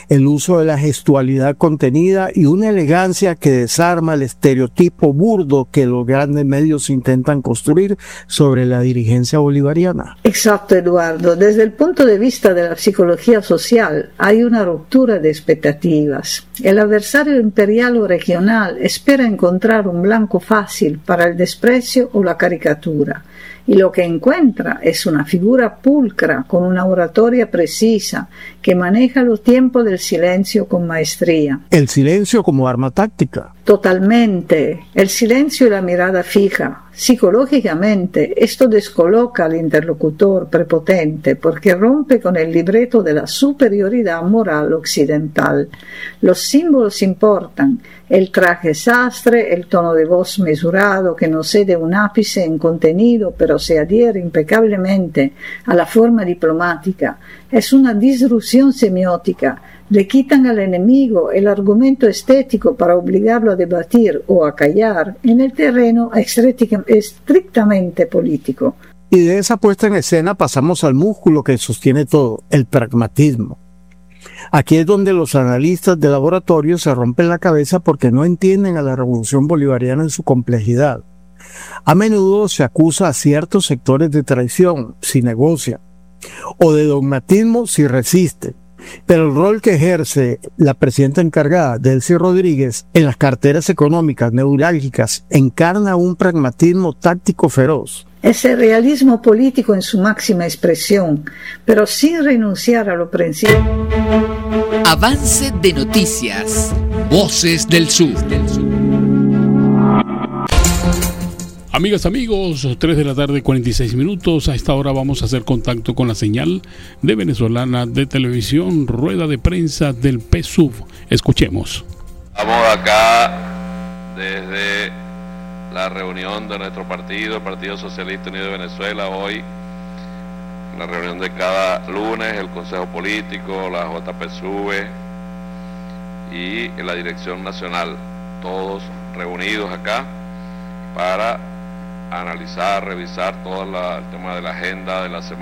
el uso de la gestualidad contenida y una elegancia que desarma el estereotipo burdo que los grandes medios intentan construir sobre la dirigencia bolivariana. Exacto, Eduardo. Desde el punto de vista de la psicología social, hay una ruptura de expectativas. El adversario imperial o regional espera encontrar un blanco fácil para el desprecio o la caricatura, y lo que encuentra es una figura pulcra con una oratoria precisa que maneja los tiempos del silencio con maestría. El silencio como arma táctica. Totalmente. El silencio y la mirada fija. Psicológicamente, esto descoloca al interlocutor prepotente porque rompe con el libreto de la superioridad moral occidental. Los símbolos importan. El traje sastre, el tono de voz mesurado que no cede un ápice en contenido pero se adhiere impecablemente a la forma diplomática. Es una disrupción semiótica. Le quitan al enemigo el argumento estético para obligarlo a debatir o a callar en el terreno estrictamente político. Y de esa puesta en escena pasamos al músculo que sostiene todo, el pragmatismo. Aquí es donde los analistas de laboratorio se rompen la cabeza porque no entienden a la revolución bolivariana en su complejidad. A menudo se acusa a ciertos sectores de traición si negocia, o de dogmatismo si resiste. Pero el rol que ejerce la presidenta encargada, Delcy Rodríguez, en las carteras económicas neurálgicas encarna un pragmatismo táctico feroz. Es el realismo político en su máxima expresión, pero sin renunciar a lo principal. Avance de noticias. Voces del Sur. Amigas, amigos, 3 de la tarde, 46 minutos. A esta hora vamos a hacer contacto con la señal de Venezolana de Televisión, rueda de prensa del PSUV. Escuchemos. Estamos acá desde la reunión de nuestro partido, el Partido Socialista Unido de Venezuela. Hoy, la reunión de cada lunes, el Consejo Político, la JPSUV y la Dirección Nacional, todos reunidos acá para analizar, revisar todo el tema de la agenda de la semana.